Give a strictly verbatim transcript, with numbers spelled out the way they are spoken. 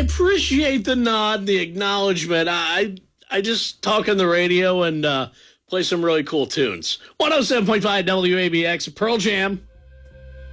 appreciate the nod, the acknowledgement. I I just talk on the radio and uh, play some really cool tunes. one oh seven point five W A B X, Pearl Jam.